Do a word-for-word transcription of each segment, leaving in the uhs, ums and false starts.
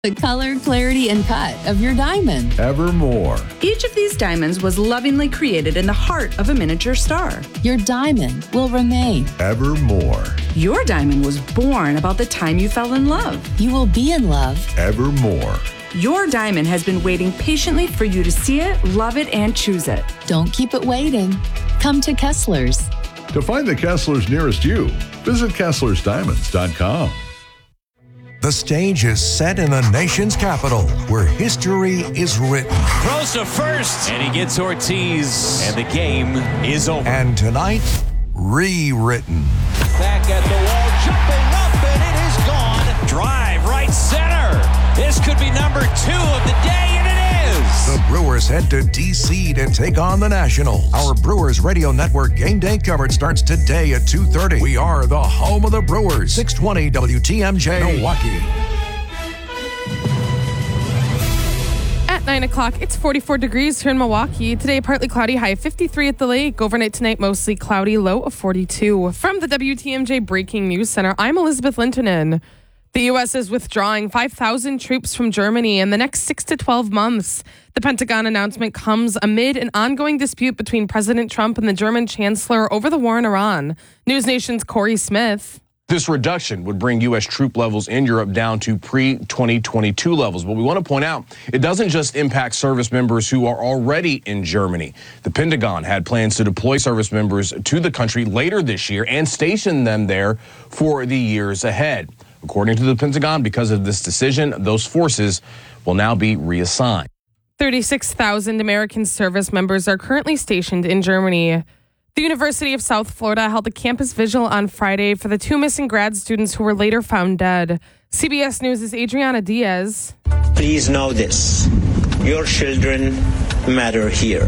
The color, clarity, and cut of your diamond. Evermore. Each of these diamonds was lovingly created in the heart of a miniature star. Your diamond will remain. Evermore. Your diamond was born about the time you fell in love. You will be in love. Evermore. Your diamond has been waiting patiently for you to see it, love it, and choose it. Don't keep it waiting. Come to Kessler's. To find the Kesslers nearest you, visit Kesslers Diamonds dot com. The stage is set in the nation's capital, where history is written. Throws to first, and he gets Ortiz, and the game is over. And tonight, rewritten. Back at the wall, jumping up, and it is gone. Drive, right center. This could be number two of the day, and it is. The Brewers head to D C to take on the Nationals. Our Brewers Radio Network game day coverage starts today at two thirty. We are the home of the Brewers. six twenty W T M J, Milwaukee. At nine o'clock, it's forty-four degrees here in Milwaukee. Today, partly cloudy, high of fifty-three at the lake. Overnight tonight, mostly cloudy, low of forty-two. From the W T M J Breaking News Center, I'm Elizabeth Lintonen. The U S is withdrawing five thousand troops from Germany in the next six to twelve months. The Pentagon announcement comes amid an ongoing dispute between President Trump and the German Chancellor over the war in Iran. News Nation's Corey Smith. This reduction would bring U S troop levels in Europe down to pre twenty twenty-two levels. But we want to point out, it doesn't just impact service members who are already in Germany. The Pentagon had plans to deploy service members to the country later this year and station them there for the years ahead. According to the Pentagon, because of this decision, those forces will now be reassigned. thirty-six thousand American service members are currently stationed in Germany. The University of South Florida held a campus vigil on Friday for the two missing grad students who were later found dead. C B S News' Adriana Diaz. Please know this. Your children matter here.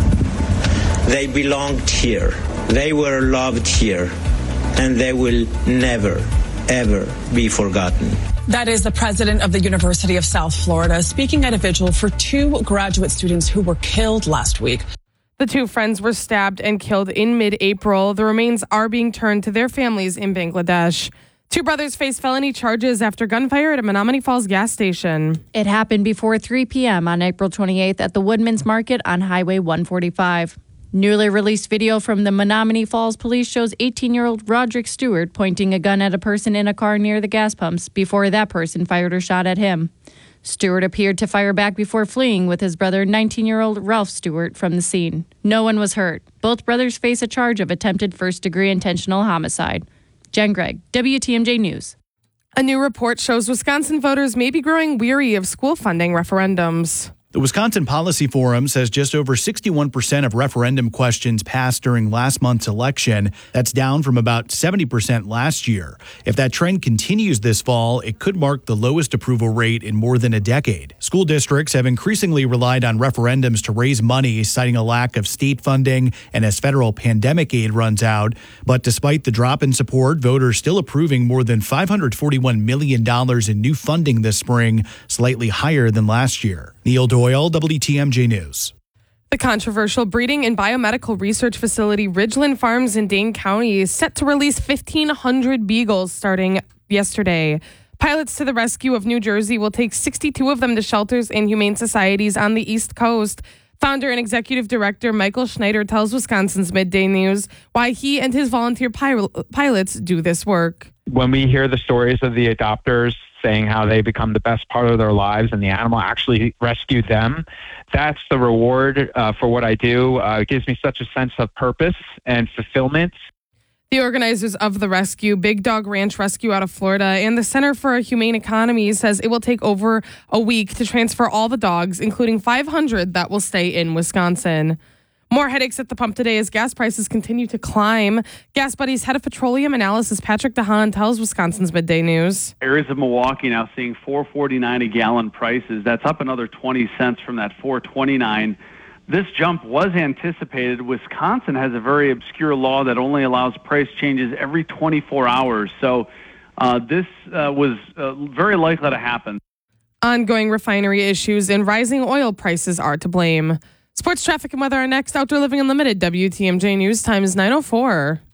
They belonged here. They were loved here. And they will never, ever be forgotten. That is the president of the University of South Florida speaking at a vigil for two graduate students who were killed last week. The two friends were stabbed and killed in mid-April. The remains are being turned to their families in Bangladesh. Two brothers face felony charges after gunfire at a Menominee Falls gas station. It happened before three p.m. on April twenty-eighth at the Woodman's Market on Highway one forty-five. Newly released video from the Menominee Falls police shows eighteen-year-old Roderick Stewart pointing a gun at a person in a car near the gas pumps before that person fired or shot at him. Stewart appeared to fire back before fleeing with his brother, nineteen-year-old Ralph Stewart, from the scene. No one was hurt. Both brothers face a charge of attempted first-degree intentional homicide. Jen Gregg, W T M J News. A new report shows Wisconsin voters may be growing weary of school funding referendums. The Wisconsin Policy Forum says just over sixty-one percent of referendum questions passed during last month's election. That's down from about seventy percent last year. If that trend continues this fall, it could mark the lowest approval rate in more than a decade. School districts have increasingly relied on referendums to raise money, citing a lack of state funding and as federal pandemic aid runs out. But despite the drop in support, voters still approving more than five hundred forty-one million dollars in new funding this spring, slightly higher than last year. Neil Doyle, W T M J News. The controversial breeding and biomedical research facility Ridgeland Farms in Dane County is set to release fifteen hundred beagles starting yesterday. Pilots to the rescue of New Jersey will take sixty-two of them to shelters and humane societies on the East Coast. Founder and executive director Michael Schneider tells Wisconsin's Midday News why he and his volunteer pil- pilots do this work. When we hear the stories of the adopters saying how they become the best part of their lives and the animal actually rescued them, that's the reward uh, for what I do. Uh, it gives me such a sense of purpose and fulfillment. The organizers of the rescue, Big Dog Ranch Rescue out of Florida, and the Center for a Humane Economy says it will take over a week to transfer all the dogs, including five hundred that will stay in Wisconsin. More headaches at the pump today as gas prices continue to climb. Gas Buddy's head of petroleum analysis, Patrick DeHaan, tells Wisconsin's Midday News. Areas of Milwaukee now seeing four forty-nine a gallon prices. That's up another twenty cents from that four twenty-nine. This jump was anticipated. Wisconsin has a very obscure law that only allows price changes every twenty-four hours. So uh, this uh, was uh, very likely to happen. Ongoing refinery issues and rising oil prices are to blame. Sports, traffic, and weather are next. Outdoor Living Unlimited, W T M J News. Time is nine oh four.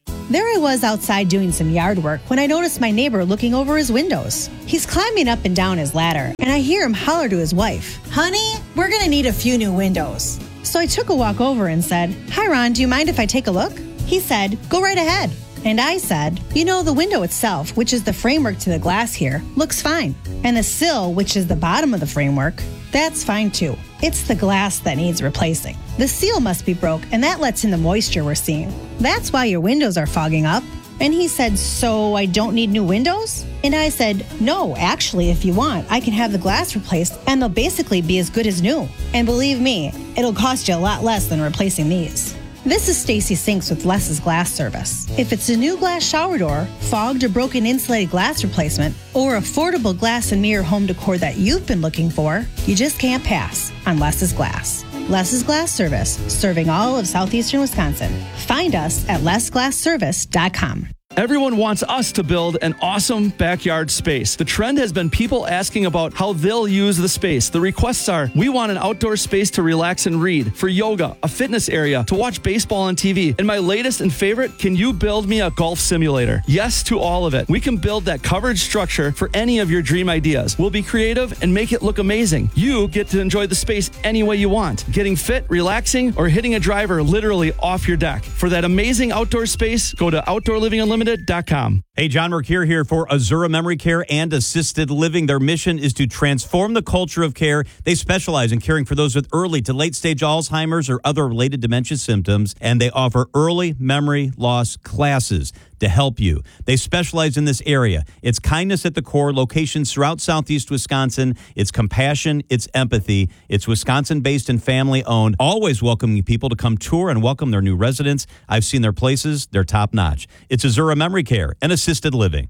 There I was outside doing some yard work when I noticed my neighbor looking over his windows. He's climbing up and down his ladder, and I hear him holler to his wife, "Honey, we're gonna need a few new windows." So I took a walk over and said, "Hi Ron, do you mind if I take a look?" He said, "Go right ahead." And I said, "You know, the window itself, which is the framework to the glass here, looks fine. And the sill, which is the bottom of the framework, that's fine too. It's the glass that needs replacing. The seal must be broke, and that lets in the moisture we're seeing. That's why your windows are fogging up." And he said, "So I don't need new windows?" And I said, "No, actually, if you want, I can have the glass replaced, and they'll basically be as good as new. And believe me, it'll cost you a lot less than replacing these." This is Stacy Sinks with Les's Glass Service. If it's a new glass shower door, fogged or broken insulated glass replacement, or affordable glass and mirror home decor that you've been looking for, you just can't pass on Les's Glass. Les's Glass Service, serving all of southeastern Wisconsin. Find us at les glass service dot com. Everyone wants us to build an awesome backyard space. The trend has been people asking about how they'll use the space. The requests are, we want an outdoor space to relax and read, for yoga, a fitness area, to watch baseball on T V. And my latest and favorite, can you build me a golf simulator? Yes to all of it. We can build that coverage structure for any of your dream ideas. We'll be creative and make it look amazing. You get to enjoy the space any way you want, getting fit, relaxing, or hitting a driver literally off your deck. For that amazing outdoor space, go to outdoor living unlimited dot com. Hey, John Mercure here for Azura Memory Care and Assisted Living. Their mission is to transform the culture of care. They specialize in caring for those with early to late stage Alzheimer's or other related dementia symptoms, and they offer early memory loss classes to help you. They specialize in this area. It's kindness at the core, locations throughout southeast Wisconsin. It's compassion, it's empathy. It's Wisconsin-based and family-owned, always welcoming people to come tour and welcome their new residents. I've seen their places. They're top-notch. It's Azura Memory Care and Assisted Living.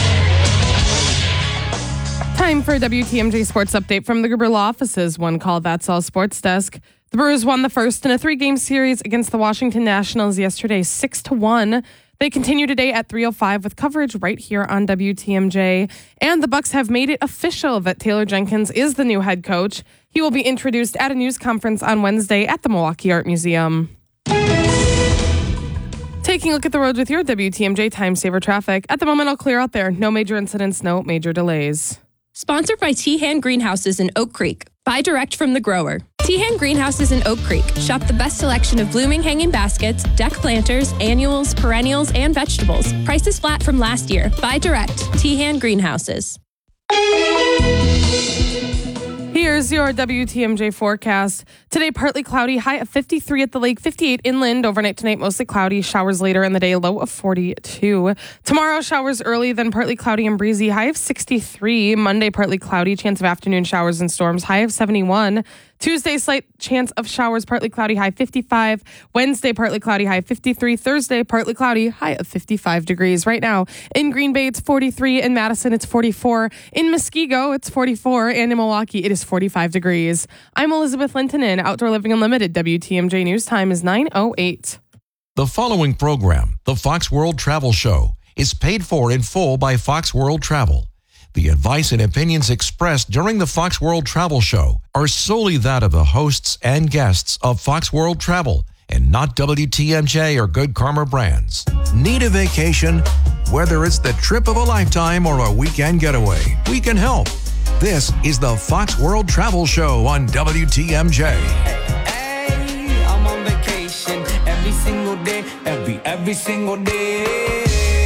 Time for a W T M J Sports Update from the Gerber Law Office's One Call That's All Sports Desk. The Brewers won the first in a three-game series against the Washington Nationals yesterday, six to one. They continue today at three oh five with coverage right here on W T M J. And the Bucks have made it official that Taylor Jenkins is the new head coach. He will be introduced at a news conference on Wednesday at the Milwaukee Art Museum. Taking a look at the roads with your W T M J Time Saver traffic. At the moment, all clear out there. No major incidents, no major delays. Sponsored by Tehan Greenhouses in Oak Creek. Buy direct from the grower. Tehan Greenhouses in Oak Creek. Shop the best selection of blooming hanging baskets, deck planters, annuals, perennials, and vegetables. Prices flat from last year. Buy direct. Tehan Greenhouses. Here's your W T M J forecast. Today, partly cloudy, high of fifty-three at the lake, fifty-eight inland. Overnight tonight, mostly cloudy. Showers later in the day, low of forty-two. Tomorrow, showers early, then partly cloudy and breezy, high of sixty-three. Monday, partly cloudy, chance of afternoon showers and storms, high of seventy-one. Tuesday, slight chance of showers, partly cloudy, high fifty-five. Wednesday, partly cloudy, high fifty-three. Thursday, partly cloudy, high of fifty-five degrees. Right now, in Green Bay, it's forty-three. In Madison, it's forty-four. In Muskego, it's forty-four. And in Milwaukee, it is forty-five degrees. I'm Elizabeth Lintonen, Outdoor Living Unlimited. W T M J News Time is nine oh eight. The following program, the Fox World Travel Show, is paid for in full by Fox World Travel. The advice and opinions expressed during the Fox World Travel Show are solely that of the hosts and guests of Fox World Travel and not W T M J or Good Karma Brands. Need a vacation? Whether it's the trip of a lifetime or a weekend getaway, we can help. This is the Fox World Travel Show on W T M J. Hey, I'm on vacation every single day, every, every single day.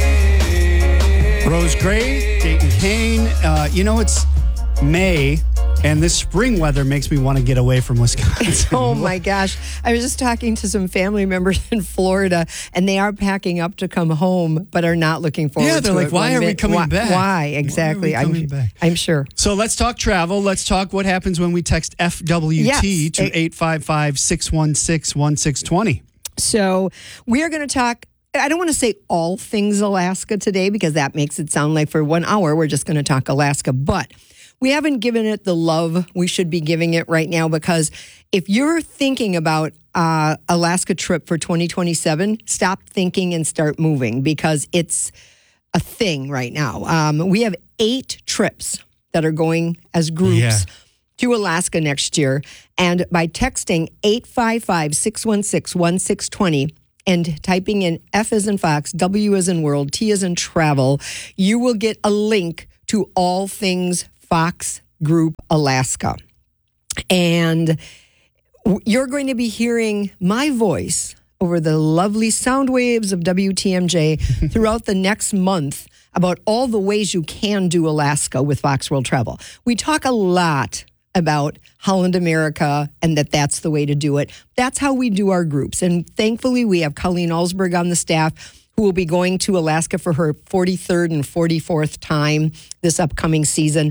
Rose Gray, Dayton Kane. Uh, you know, it's May, and this spring weather makes me want to get away from Wisconsin. Oh, my gosh. I was just talking to some family members in Florida, and they are packing up to come home, but are not looking forward to it. Yeah, they're like, why are we coming why, back? Why, exactly. Why are we coming I'm, back? I'm sure. So let's talk travel. Let's talk what happens when we text F W T Yes. to eight five five, six one six, one six two zero. So we are going to talk. I don't want to say all things Alaska today because that makes it sound like for one hour we're just going to talk Alaska. But we haven't given it the love we should be giving it right now, because if you're thinking about uh, Alaska trip for twenty twenty-seven, stop thinking and start moving, because it's a thing right now. Um, we have eight trips that are going as groups. Yeah. To Alaska next year. And by texting eight five five, six one six, one six two zero, and typing in F as in Fox, W as in World, T as in Travel, you will get a link to all things Fox Group Alaska. And you're going to be hearing my voice over the lovely sound waves of W T M J throughout the next month about all the ways you can do Alaska with Fox World Travel. We talk a lot about Holland America and that that's the way to do it. That's how we do our groups. And thankfully, we have Colleen Alsberg on the staff who will be going to Alaska for her forty-third and forty-fourth time this upcoming season.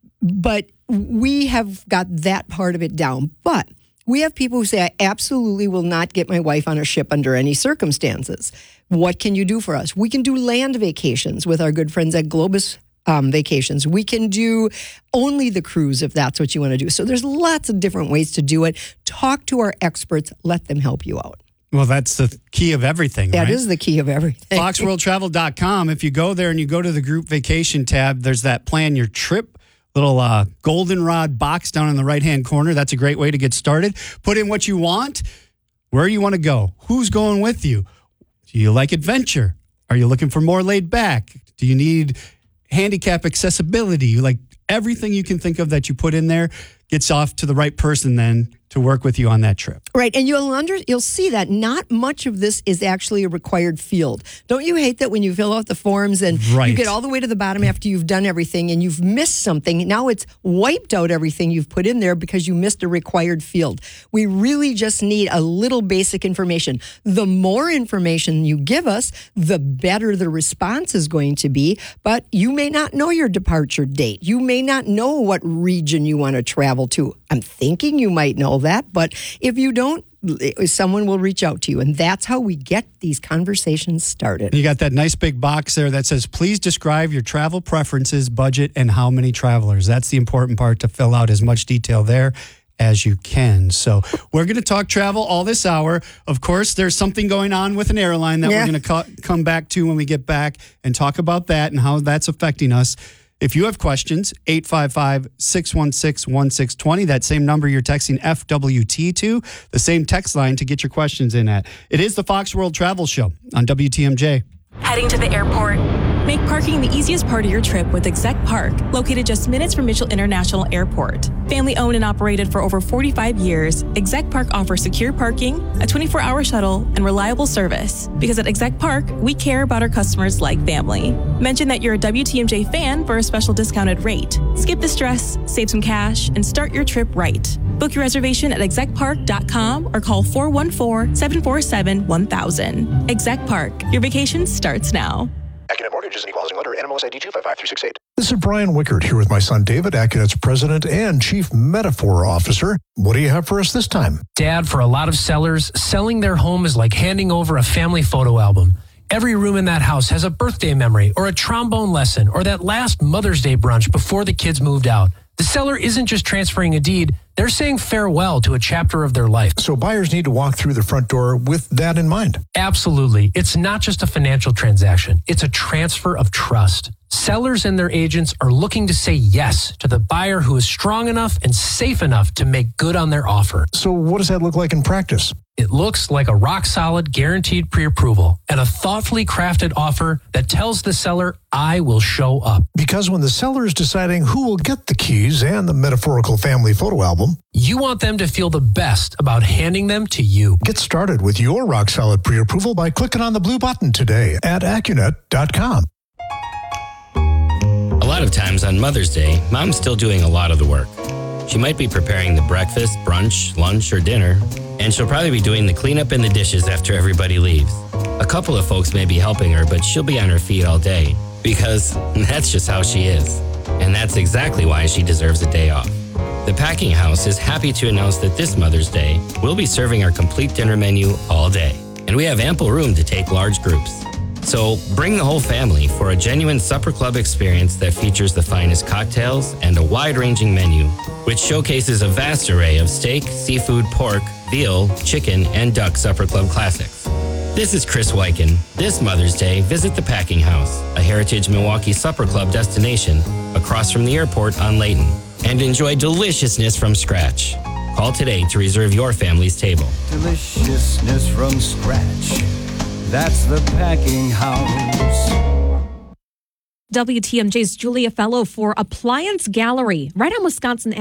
But we have got that part of it down. But we have people who say, I absolutely will not get my wife on a ship under any circumstances. What can you do for us? We can do land vacations with our good friends at Globus um, Vacations. We can do only the cruise if that's what you want to do. So there's lots of different ways to do it. Talk to our experts. Let them help you out. Well, that's the key of everything, That right? is the key of everything. fox world travel dot com. If you go there and you go to the group vacation tab, there's that plan your trip little uh, goldenrod box down in the right-hand corner. That's a great way to get started. Put in what you want, where you want to go, who's going with you. Do you like adventure? Are you looking for more laid back? Do you need handicap accessibility? You like everything you can think of that you put in there gets off to the right person then to work with you on that trip. Right, and you'll under you'll see that not much of this is actually a required field. Don't you hate that when you fill out the forms and Right. you get all the way to the bottom after you've done everything and you've missed something? Now it's wiped out everything you've put in there because you missed a required field. We really just need a little basic information. The more information you give us, the better the response is going to be, but you may not know your departure date. You may not know what region you want to travel to. I'm thinking you might know that, but if you don't, someone will reach out to you. And that's how we get these conversations started. You got that nice big box there that says, please describe your travel preferences, budget, and how many travelers. That's the important part, to fill out as much detail there as you can. So we're going to talk travel all this hour. Of course, there's something going on with an airline that Yeah. we're going to co- come back to when we get back and talk about that and how that's affecting us. If you have questions, eight five five, six one six, one six two zero, that same number you're texting F W T to, the same text line to get your questions in at. It is the Fox World Travel Show on W T M J. Heading to the airport? Make parking the easiest part of your trip with Exec Park, located just minutes from Mitchell International Airport. Family owned and operated for over forty-five years, Exec Park offers secure parking, a twenty-four hour shuttle, and reliable service. Because at Exec Park, we care about our customers like family. Mention that you're a W T M J fan for a special discounted rate. Skip the stress, save some cash, and start your trip right. Book your reservation at exec park dot com or call four one four, seven four seven, one thousand. Exec Park, your vacation starts now. Accunet Mortgage is an equal housing lender. N M L S I D two five five three six eight. This is Brian Wickert here with my son David, Accunet's president and chief metaphor officer. What do you have for us this time? Dad, for a lot of sellers, selling their home is like handing over a family photo album. Every room in that house has a birthday memory or a trombone lesson or that last Mother's Day brunch before the kids moved out. The seller isn't just transferring a deed, they're saying farewell to a chapter of their life. So buyers need to walk through the front door with that in mind. Absolutely. It's not just a financial transaction. It's a transfer of trust. Sellers and their agents are looking to say yes to the buyer who is strong enough and safe enough to make good on their offer. So what does that look like in practice? It looks like a rock-solid, guaranteed pre-approval and a thoughtfully crafted offer that tells the seller, I will show up. Because when the seller is deciding who will get the keys and the metaphorical family photo album, you want them to feel the best about handing them to you. Get started with your rock-solid pre-approval by clicking on the blue button today at accunet dot com. A lot of times on Mother's Day, Mom's still doing a lot of the work. She might be preparing the breakfast, brunch, lunch, or dinner, and she'll probably be doing the cleanup and the dishes after everybody leaves. A couple of folks may be helping her, but she'll be on her feet all day because that's just how she is. And that's exactly why she deserves a day off. The Packing House is happy to announce that this Mother's Day, we'll be serving our complete dinner menu all day. And we have ample room to take large groups. So bring the whole family for a genuine supper club experience that features the finest cocktails and a wide-ranging menu, which showcases a vast array of steak, seafood, pork, veal, chicken, and duck supper club classics. This is Chris Weichen. This Mother's Day, visit the Packing House, a Heritage Milwaukee Supper Club destination across from the airport on Layton, and enjoy deliciousness from scratch. Call today to reserve your family's table. Deliciousness from scratch. That's the Packing House. W T M J's Julia Fellow for Appliance Gallery, right on Wisconsin